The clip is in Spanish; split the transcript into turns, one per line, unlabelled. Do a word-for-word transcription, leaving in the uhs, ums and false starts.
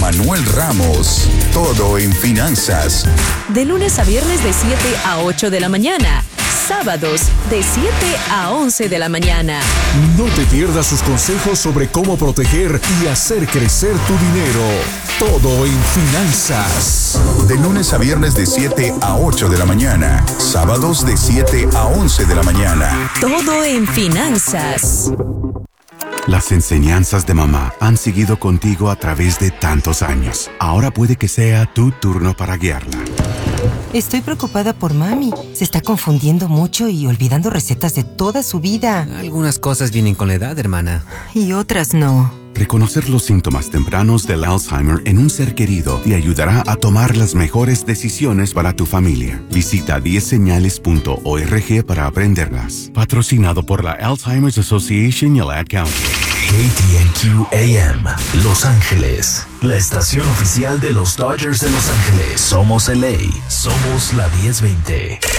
Manuel Ramos. Todo en finanzas.
De lunes a viernes de siete a ocho de la mañana. Sábados de siete a once de la mañana.
No te pierdas sus consejos sobre cómo proteger y hacer crecer tu dinero. Todo en finanzas.
De lunes a viernes de siete a ocho de la mañana. Sábados de siete a once de la mañana.
Todo en finanzas.
Las enseñanzas de mamá han seguido contigo a través de tantos años. Ahora puede que sea tu turno para guiarla.
Estoy preocupada por mami. Se está confundiendo mucho y olvidando recetas de toda su vida.
Algunas cosas vienen con la edad, hermana.
Y otras no.
Reconocer los síntomas tempranos del Alzheimer en un ser querido te ayudará a tomar las mejores decisiones para tu familia. Visita diez señales punto org para aprenderlas. Patrocinado por la Alzheimer's Association y el Ad Council.
K T N Q A M, Los Ángeles, la estación oficial de los Dodgers de Los Ángeles. Somos L A, somos la diez veinte.